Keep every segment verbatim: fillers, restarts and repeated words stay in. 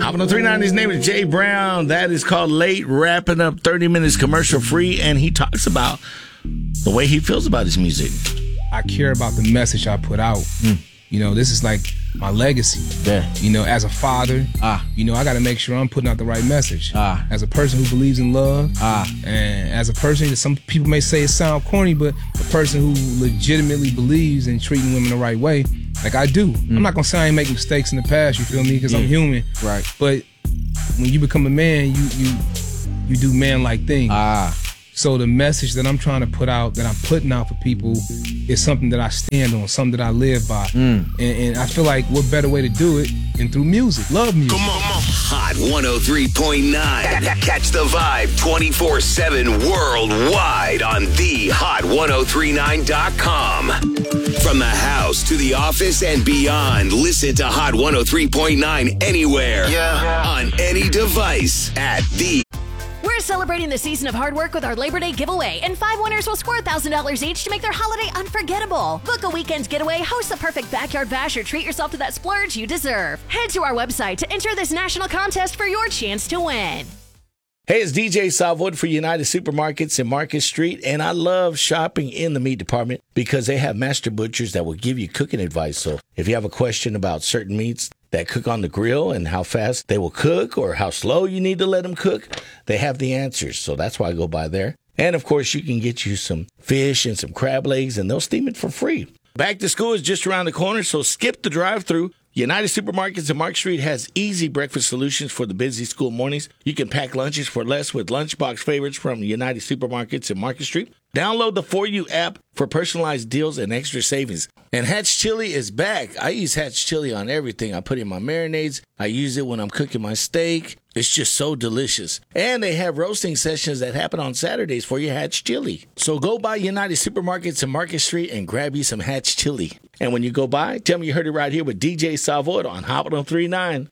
Hot one oh three point nine, his name is Jay Brown. That is called Late, wrapping up thirty minutes commercial free, and he talks about the way he feels about his music. I care about the message I put out. Mm. You know, this is like my legacy. Yeah. You know, as a father, ah. you know, I got to make sure I'm putting out the right message. Ah. As a person who believes in love, ah. and as a person, some people may say it sound corny, but a person who legitimately believes in treating women the right way, like I do. Mm. I'm not going to say I ain't make mistakes in the past, you feel me, because yeah. I'm human. Right. But when you become a man, you you you do man-like things. Ah. So the message that I'm trying to put out, that I'm putting out for people, is something that I stand on, something that I live by. Mm. And, and I feel like what better way to do it than through music. Love music. Come on, come on. Hot one oh three point nine. Catch the vibe twenty-four seven worldwide on the hot ten thirty-nine dot com. From the house to the office and beyond, listen to Hot one oh three point nine anywhere. Yeah. On any device at the We're celebrating the season of hard work with our Labor Day giveaway, and five winners will score one thousand dollars each to make their holiday unforgettable. Book a weekend getaway, host the perfect backyard bash, or treat yourself to that splurge you deserve. Head to our website to enter this national contest for your chance to win. Hey, it's D J Salvood for United Supermarkets in Market Street, and I love shopping in the meat department because they have master butchers that will give you cooking advice. So if you have a question about certain meats that cook on the grill and how fast they will cook or how slow you need to let them cook, they have the answers. So that's why I go by there. And, of course, you can get you some fish and some crab legs, and they'll steam it for free. Back to school is just around the corner, so skip the drive-thru. United Supermarkets in Mark Street has easy breakfast solutions for the busy school mornings. You can pack lunches for less with Lunchbox favorites from United Supermarkets in Market Street. Download the For You app for personalized deals and extra savings. And Hatch Chili is back. I use Hatch Chili on everything. I put in my marinades. I use it when I'm cooking my steak. It's just so delicious. And they have roasting sessions that happen on Saturdays for your Hatch Chili. So go by United Supermarkets in Market Street and grab you some Hatch Chili. And when you go by, tell me you heard it right here with D J Salvood on Hot one oh three point nine.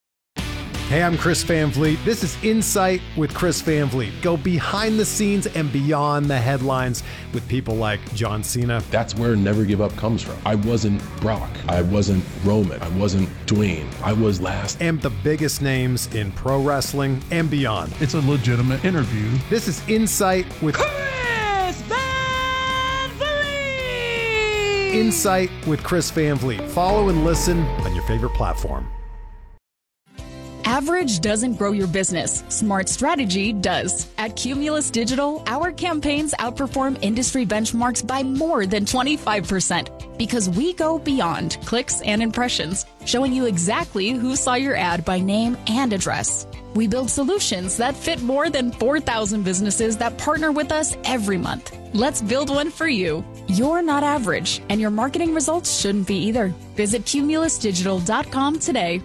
Hey, I'm Chris Van Vliet. This is Insight with Chris Van Vliet. Go behind the scenes and beyond the headlines with people like John Cena. That's where Never Give Up comes from. I wasn't Brock. I wasn't Roman. I wasn't Dwayne. I was last. And the biggest names in pro wrestling and beyond. It's a legitimate interview. This is Insight with Chris Van Vliet. Insight with Chris Van Vliet. Follow and listen on your favorite platform. Average doesn't grow your business. Smart strategy does. At Cumulus Digital, our campaigns outperform industry benchmarks by more than twenty-five percent because we go beyond clicks and impressions, showing you exactly who saw your ad by name and address. We build solutions that fit more than four thousand businesses that partner with us every month. Let's build one for you. You're not average, and your marketing results shouldn't be either. Visit cumulus digital dot com today.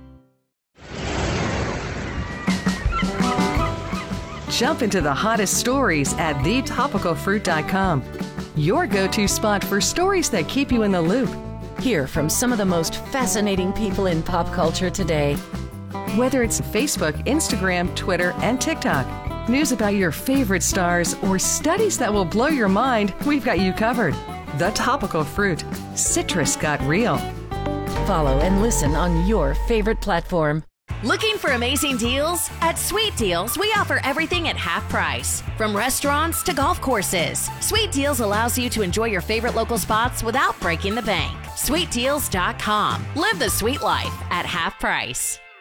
Jump into the hottest stories at the topical fruit dot com. Your go-to spot for stories that keep you in the loop. Hear from some of the most fascinating people in pop culture today. Whether it's Facebook, Instagram, Twitter, and TikTok, news about your favorite stars, or studies that will blow your mind, we've got you covered. The Topical Fruit. Citrus got real. Follow and listen on your favorite platform. Looking for amazing deals? At Sweet Deals, we offer everything at half price. From restaurants to golf courses, Sweet Deals allows you to enjoy your favorite local spots without breaking the bank. sweet deals dot com. Live the sweet life at half price.